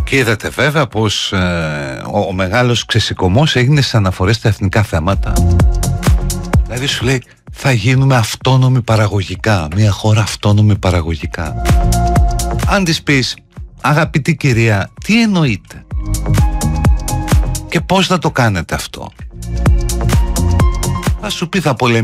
Και είδατε βέβαια πως ο μεγάλος ξεσηκωμός έγινε στις αναφορές στα εθνικά θέματα. Δηλαδή σου λέει θα γίνουμε αυτόνομοι παραγωγικά, μια χώρα αυτόνομη παραγωγικά. Αν της πεις αγαπητή κυρία, τι εννοείτε και πώς θα το κάνετε αυτό, θα σου πει θα πολεμήσουμε